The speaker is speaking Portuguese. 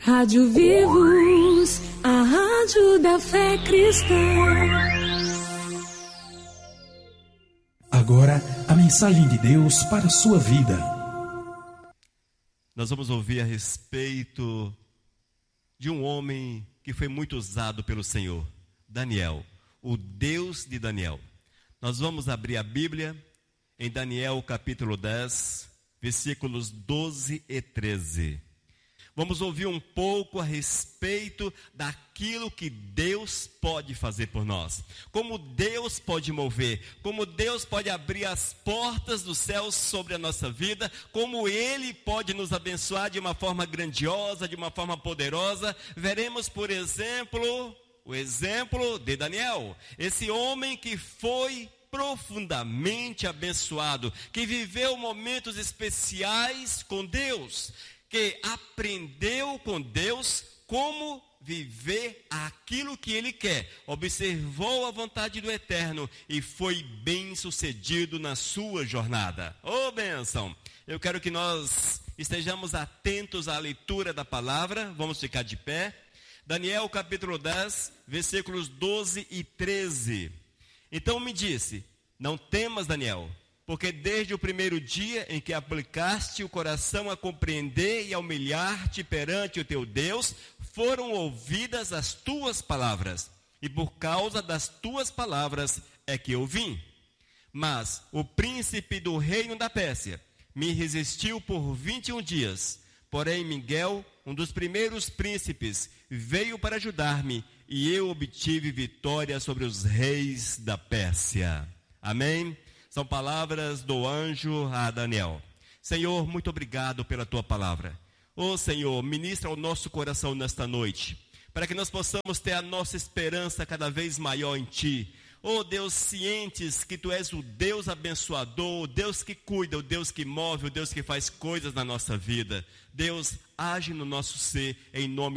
Rádio Vivos, a rádio da fé cristã. Agora, a mensagem de Deus para a sua vida. Nós vamos ouvir a respeito de um homem que foi muito usado pelo Senhor, Daniel, o Deus de Daniel. Nós vamos abrir a Bíblia em Daniel capítulo 10, versículos 12 e 13. Vamos ouvir um pouco a respeito daquilo que Deus pode fazer por nós. Como Deus pode mover, como Deus pode abrir as portas dos céus sobre a nossa vida, como Ele pode nos abençoar de uma forma grandiosa, de uma forma poderosa. Veremos, por exemplo, o exemplo de Daniel, esse homem que foi profundamente abençoado, que viveu momentos especiais com Deus, que aprendeu com Deus como viver aquilo que Ele quer, observou a vontade do Eterno e foi bem sucedido na sua jornada. Ô bênção! Eu quero que nós estejamos atentos à leitura da palavra. Vamos ficar de pé. Daniel capítulo 10, versículos 12 e 13. Então me disse: não temas, Daniel, porque desde o primeiro dia em que aplicaste o coração a compreender e a humilhar-te perante o teu Deus, foram ouvidas as tuas palavras, e por causa das tuas palavras é que eu vim. Mas o príncipe do reino da Pérsia me resistiu por 21 dias, porém Miguel, um dos primeiros príncipes, veio para ajudar-me, e eu obtive vitória sobre os reis da Pérsia. Amém? São palavras do anjo a Daniel. Senhor, muito obrigado pela tua palavra. Ô Senhor, ministra ao nosso coração nesta noite, para que nós possamos ter a nossa esperança cada vez maior em Ti. Ô Deus, cientes que Tu és o Deus abençoador, o Deus que cuida, o Deus que move, o Deus que faz coisas na nossa vida. Deus, age no nosso ser, em nome